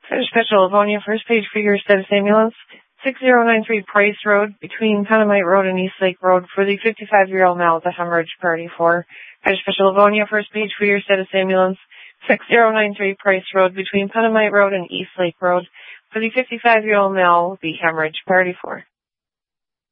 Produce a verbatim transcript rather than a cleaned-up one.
Special Livonia, first page for your status ambulance, six zero nine three Price Road, between Penamite Road and East Lake Road, for the fifty-five-year-old male with a hemorrhage, priority four. Special Livonia, first page for your status ambulance, six zero nine three Price Road, between Penamite Road and East Lake Road, for the fifty-five-year-old male with the hemorrhage, priority four.